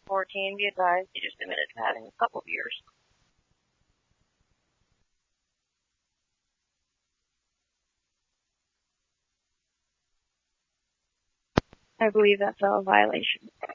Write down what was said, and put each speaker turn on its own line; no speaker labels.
14, be advised, you just admitted to having a couple of beers. I believe that's a violation.